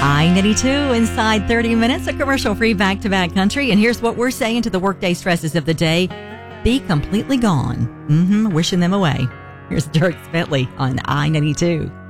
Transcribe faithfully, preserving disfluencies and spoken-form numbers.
I ninety-two inside thirty minutes, a commercial-free back-to-back country. And here's what we're saying to the workday stresses of the day. Be completely gone. Mm-hmm, wishing them away. Here's Dirk Bentley on I ninety-two.